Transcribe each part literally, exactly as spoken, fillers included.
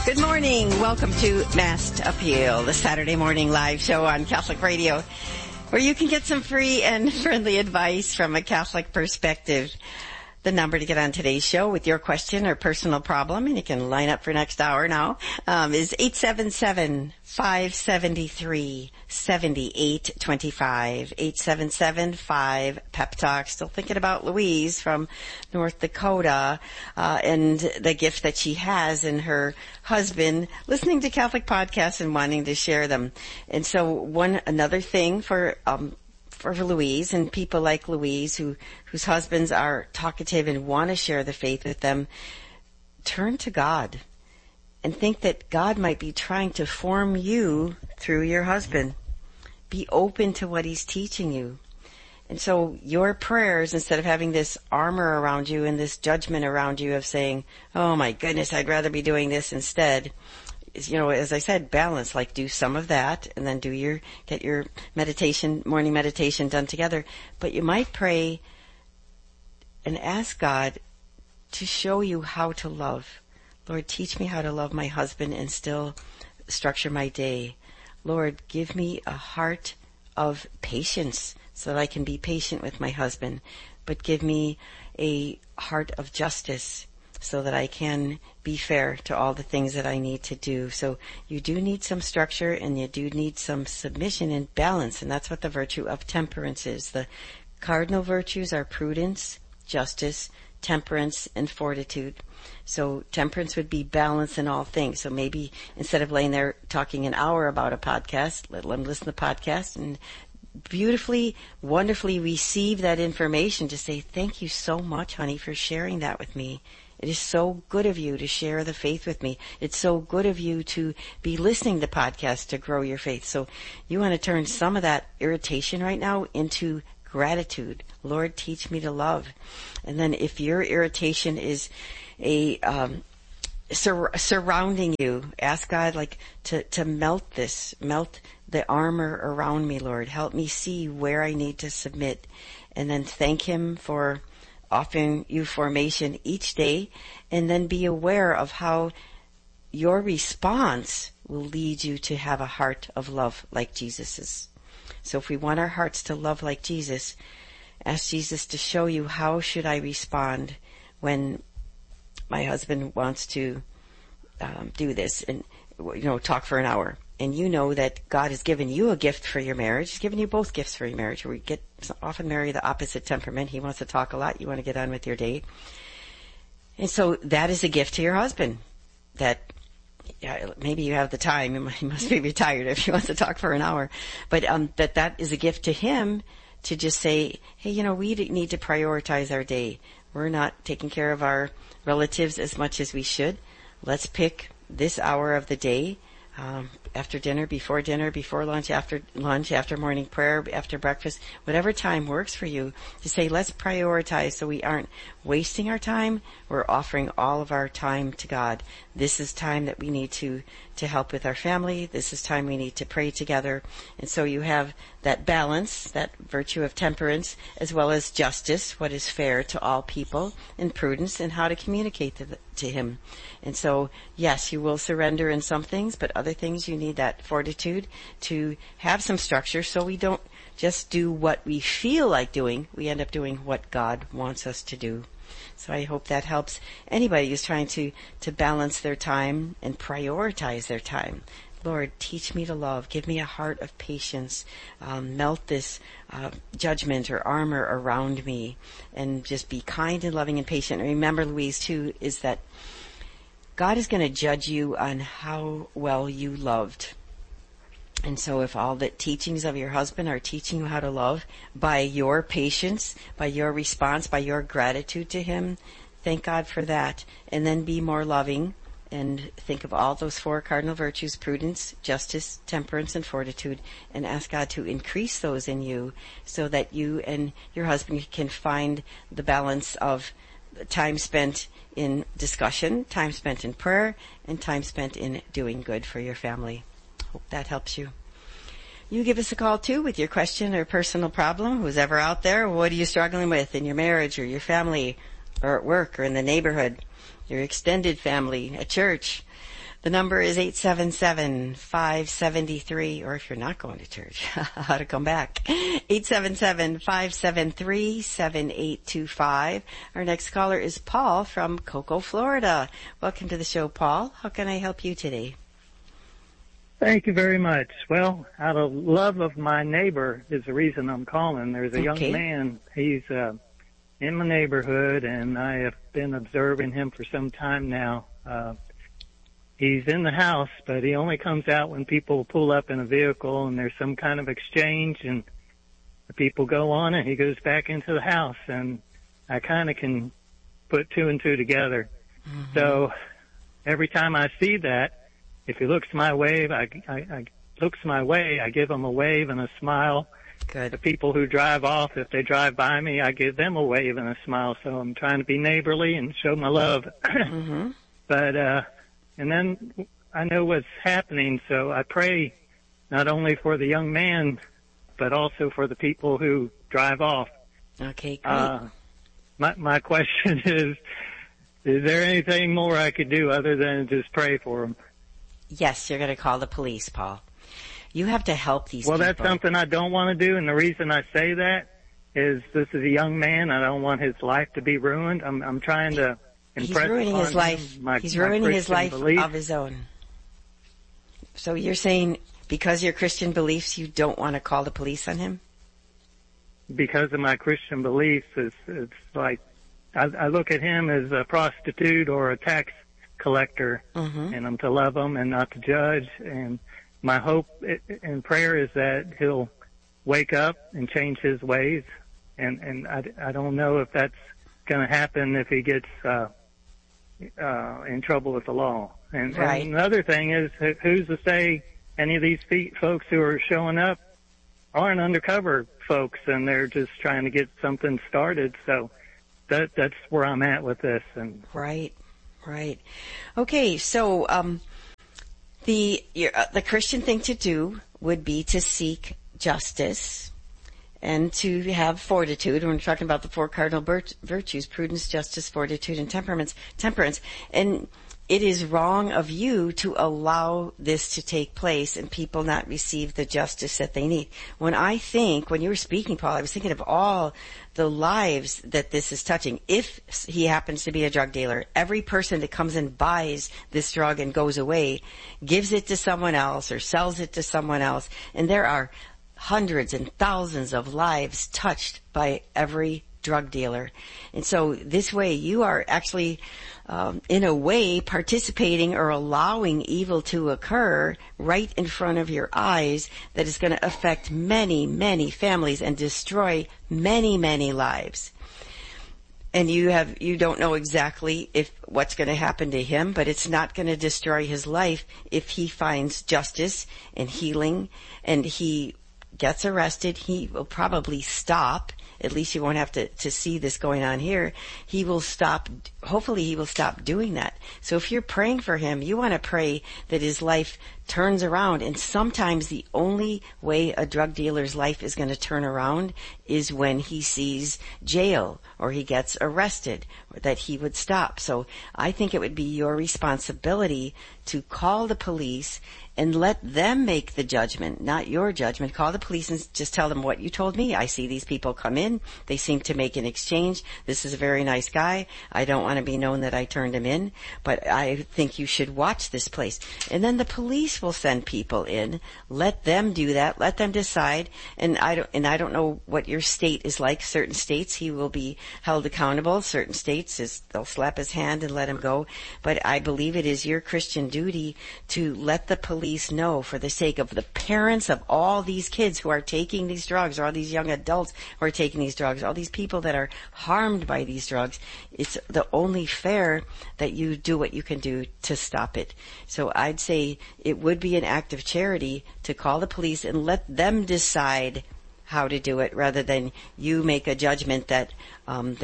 Good morning. Welcome to Mass Appeal, the Saturday morning live show on Catholic Radio, where you can get some free and friendly advice from a Catholic perspective. The number to get on today's show with your question or personal problem, and you can line up for next hour now, um, is eight seven seven, five seven three, seven eight two five. eight seven seven, five, Pep Talk. Still thinking about Louise from North Dakota, uh, and the gift that she has in her husband, listening to Catholic podcasts and wanting to share them. And so one, another thing for, um, for Louise and people like Louise who, whose husbands are talkative and want to share the faith with them, turn to God and think that God might be trying to form you through your husband. Be open to what he's teaching you. And so your prayers, instead of having this armor around you and this judgment around you of saying, oh my goodness, I'd rather be doing this instead, you know, as I said, balance, like do some of that and then do your, get your meditation, morning meditation done together. But you might pray and ask God to show you how to love. Lord, teach me how to love my husband and still structure my day. Lord, give me a heart of patience so that I can be patient with my husband, but give me a heart of justice so that I can be fair to all the things that I need to do. So you do need some structure and you do need some submission and balance, and that's what the virtue of temperance is. The cardinal virtues are prudence, justice, temperance, and fortitude. So temperance would be balance in all things. So maybe instead of laying there talking an hour about a podcast, let them listen to the podcast and beautifully, wonderfully receive that information to say, thank you so much, honey, for sharing that with me. It is so good of you to share the faith with me. It's so good of you to be listening to podcasts to grow your faith. So you want to turn some of that irritation right now into gratitude. Lord, teach me to love. And then if your irritation is a um, sur- surrounding you, ask God like to, to melt this, melt the armor around me, Lord. Help me see where I need to submit. And then thank him for offering you formation each day, and then be aware of how your response will lead you to have a heart of love like Jesus's. So if we want our hearts to love like Jesus, ask Jesus to show you, how should I respond when my husband wants to um, do this and, you know, talk for an hour. And you know that God has given you a gift for your marriage. He's given you both gifts for your marriage. We get often marry the opposite temperament. He wants to talk a lot. You want to get on with your day. And so that is a gift to your husband. That yeah, maybe you have the time. He must be retired if he wants to talk for an hour. But um, that that is a gift to him to just say, hey, you know, we need to prioritize our day. We're not taking care of our relatives as much as we should. Let's pick this hour of the day. Um, after dinner, before dinner, before lunch, after lunch, after morning prayer, after breakfast, whatever time works for you, to say, let's prioritize so we aren't wasting our time. We're offering all of our time to God. This is time that we need to, to help with our family. This is time we need to pray together. And so you have that balance, that virtue of temperance, as well as justice, what is fair to all people, and prudence, and how to communicate to, the, to him. And so, yes, you will surrender in some things, but other things you need that fortitude to have some structure so we don't just do what we feel like doing. We end up doing what God wants us to do. So I hope that helps anybody who's trying to, to balance their time and prioritize their time. Lord, teach me to love. Give me a heart of patience. Um, melt this uh, judgment or armor around me, and just be kind and loving and patient. And remember, Louise, too, is that God is going to judge you on how well you loved. And so if all the teachings of your husband are teaching you how to love by your patience, by your response, by your gratitude to him, thank God for that. And then be more loving and think of all those four cardinal virtues: prudence, justice, temperance, and fortitude, and ask God to increase those in you so that you and your husband can find the balance of time spent in discussion, time spent in prayer, and time spent in doing good for your family. Hope that helps you. You give us a call too with your question or personal problem. Who's ever out there, what are you struggling with in your marriage or your family or at work or in the neighborhood, your extended family, at church? The number is eight seven seven, five seven three, or if you're not going to church, how to come back, eight seven seven, five seven three, seven eight two five. Our next caller is Paul from Cocoa, Florida. Welcome to the show, Paul. How can I help you today? Thank you very much. Well, out of love of my neighbor is the reason I'm calling. There's a Okay. young man. He's uh, in my neighborhood, and I have been observing him for some time now. Uh, he's in the house, but he only comes out when people pull up in a vehicle and there's some kind of exchange, and the people go on, and he goes back into the house, and I kind of can put two and two together. Mm-hmm. So every time I see that, if he looks my way, I, I, I looks my way, I give him a wave and a smile. Good. The people who drive off, if they drive by me, I give them a wave and a smile. So I'm trying to be neighborly and show my love. Mm-hmm. But, uh, and then I know what's happening, so I pray not only for the young man, but also for the people who drive off. Okay, great. Uh, my, my question is, is there anything more I could do other than just pray for him? Yes, you're going to call the police, Paul. You have to help these well, people. Well, that's something I don't want to do, and the reason I say that is this is a young man. I don't want his life to be ruined. I'm, I'm trying to impress He's ruining upon his life. him my, He's my ruining his life beliefs. of his own. So you're saying because of your Christian beliefs, you don't want to call the police on him? Because of my Christian beliefs, it's, it's like I, I look at him as a prostitute or a tax collector, mm-hmm. and I'm to love him and not to judge. And my hope and prayer is that he'll wake up and change his ways. And, and I, I don't know if that's going to happen if he gets, uh, uh, in trouble with the law. And, right. and another thing is, who's to say any of these folks who are showing up aren't undercover folks and they're just trying to get something started. So that, that's where I'm at with this. And right. Right. Okay, so um, the uh, the Christian thing to do would be to seek justice and to have fortitude. When we're talking about the four cardinal virtues: prudence, justice, fortitude, and temperance. Temperance. And it is wrong of you to allow this to take place and people not receive the justice that they need. When I think, when you were speaking, Paul, I was thinking of all the lives that this is touching. If he happens to be a drug dealer, every person that comes and buys this drug and goes away gives it to someone else or sells it to someone else. And there are hundreds and thousands of lives touched by every drug dealer. And so this way you are actually, um, in a way, participating or allowing evil to occur right in front of your eyes that is going to affect many, many families and destroy many, many lives. And you have, you don't know exactly if what's going to happen to him, but it's not going to destroy his life if he finds justice and healing and he gets arrested. He will probably stop. At least you won't have to, to see this going on here. He will stop, hopefully he will stop doing that. So if you're praying for him, you want to pray that his life turns around. And sometimes the only way a drug dealer's life is going to turn around is when he sees jail or he gets arrested, or that he would stop. So I think it would be your responsibility to call the police and let them make the judgment, not your judgment. Call the police and just tell them what you told me. I see these people come in. They seem to make an exchange. This is a very nice guy. I don't want to be known that I turned him in, but I think you should watch this place. And then the police will send people in. Let them do that. Let them decide. And I don't, and I don't know what your state is like. Certain states he will be held accountable. Certain states is they'll slap his hand and let him go. But I believe it is your Christian duty to let the police know, for the sake of the parents of all these kids who are taking these drugs, or all these young adults who are taking these drugs, all these people that are harmed by these drugs. It's the only fair that you do what you can do to stop it. So I'd say it would be an act of charity to call the police and let them decide how to do it, rather than you make a judgment that um, that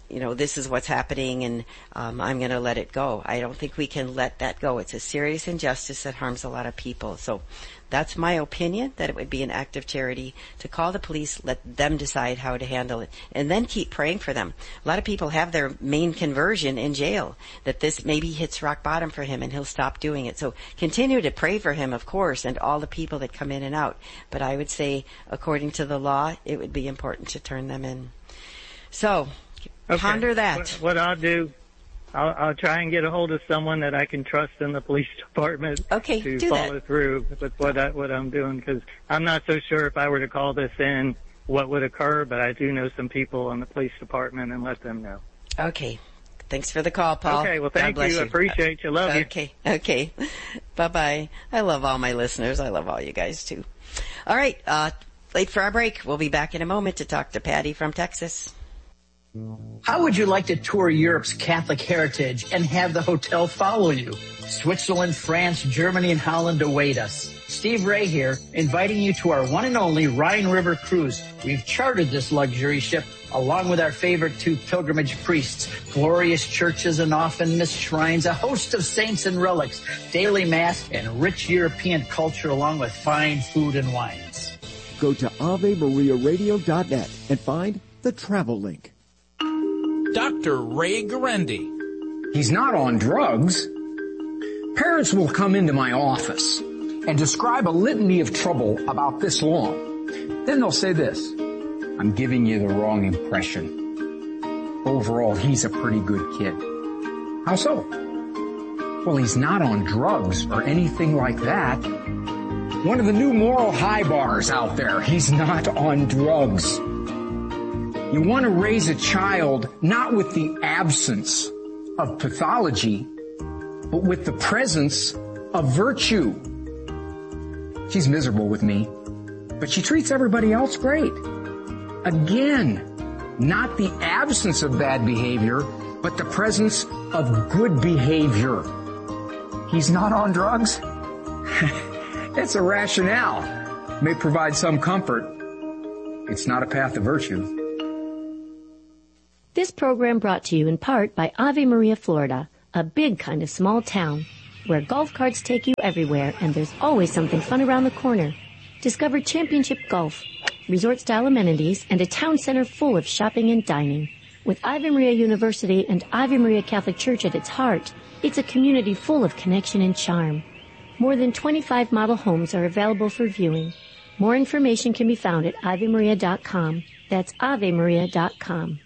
you know, this is what's happening and um, I'm going to let it go. I don't think we can let that go. It's a serious injustice that harms a lot of people. So that's my opinion, that it would be an act of charity to call the police, let them decide how to handle it, and then keep praying for them. A lot of people have their main conversion in jail, that this maybe hits rock bottom for him and he'll stop doing it. So continue to pray for him, of course, and all the people that come in and out. But I would say, according to the law, it would be important to turn them in. So, okay. Ponder that. What, what I'll do, I'll, I'll try and get a hold of someone that I can trust in the police department okay, to do follow that. through with what, I, what I'm doing, because I'm not so sure if I were to call this in what would occur, but I do know some people in the police department and let them know. Okay. Thanks for the call, Paul. Okay, well, thank you. you. I appreciate you. Love okay. you. Okay, okay. Bye-bye. I love all my listeners. I love all you guys, too. All right, uh, late for our break. We'll be back in a moment to talk to Patty from Texas. How would you like to tour Europe's Catholic heritage and have the hotel follow you? Switzerland, France, Germany, and Holland await us. Steve Ray here, inviting you to our one and only Rhine River Cruise. We've chartered this luxury ship along with our favorite two pilgrimage priests, glorious churches and often missed shrines, a host of saints and relics, daily mass, and rich European culture along with fine food and wines. Go to Ave Maria Radio dot net and find the travel link. Doctor Ray Guarendi. He's not on drugs. Parents will come into my office and describe a litany of trouble about this long. Then they'll say this: I'm giving you the wrong impression. Overall, he's a pretty good kid. How so? Well, he's not on drugs or anything like that. One of the new moral high bars out there. He's not on drugs. You want to raise a child not with the absence of pathology, but with the presence of virtue. She's miserable with me, but she treats everybody else great. Again, not the absence of bad behavior, but the presence of good behavior. He's not on drugs? It's a rationale. May provide some comfort. It's not a path of virtue. This program brought to you in part by Ave Maria, Florida, a big kind of small town where golf carts take you everywhere and there's always something fun around the corner. Discover championship golf, resort-style amenities, and a town center full of shopping and dining. With Ave Maria University and Ave Maria Catholic Church at its heart, it's a community full of connection and charm. More than twenty-five model homes are available for viewing. More information can be found at ave maria dot com. That's ave maria dot com.